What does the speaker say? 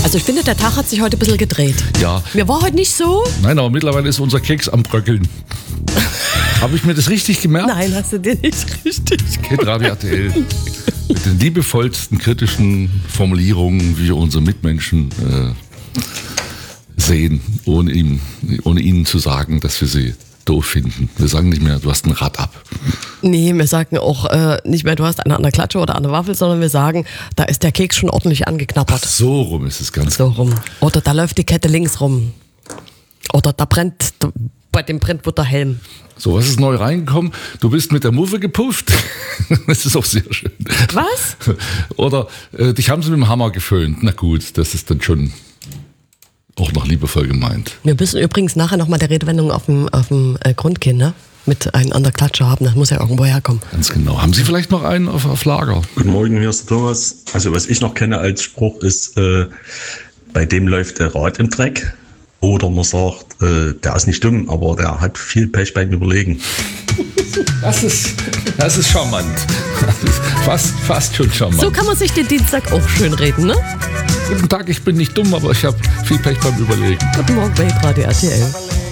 Also ich finde, der Tag hat sich heute ein bisschen gedreht. Ja. Mir war heute nicht so. Nein, aber mittlerweile ist unser Keks am Bröckeln. Habe ich mir das richtig gemerkt? Nein, hast du dir nicht richtig Hitradio RTL. Mit den liebevollsten kritischen Formulierungen, wie wir unsere Mitmenschen sehen, ohne ihnen zu sagen, dass wir sie doof finden. Wir sagen nicht mehr, du hast ein Rad ab. Nee, wir sagen auch nicht mehr, du hast eine an der Klatsche oder an der Waffel, sondern wir sagen, da ist der Keks schon ordentlich angeknabbert. So rum ist es ganz. So rum. Oder da läuft die Kette links rum. Oder da brennt, bei dem brennt wird der Helm. So, was ist neu reingekommen? Du bist mit der Muffe gepufft. Das ist auch sehr schön. Was? Oder dich haben sie mit dem Hammer geföhnt. Na gut, das ist dann schon auch noch liebevoll gemeint. Wir müssen übrigens nachher nochmal der Redewendung auf dem Grundkinn, ne? Mit einem an der Klatsche haben. Das muss ja irgendwo herkommen. Ganz genau. Haben Sie vielleicht noch einen auf Lager? Guten Morgen, hier ist der Thomas. Also was ich noch kenne als Spruch ist, bei dem läuft der Rad im Dreck. Oder man sagt, der ist nicht dumm, aber der hat viel Pech beim Überlegen. Das ist charmant. Das ist fast schon charmant. So kann man sich den Dienstag auch schön reden, ne? Guten Tag, ich bin nicht dumm, aber ich habe viel Pech beim Überlegen. Guten Morgen bei Radio RTL.